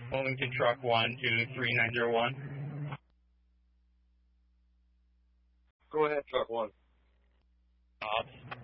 Wilmington Truck 1 to 3901. Go ahead, Truck 1. Ops.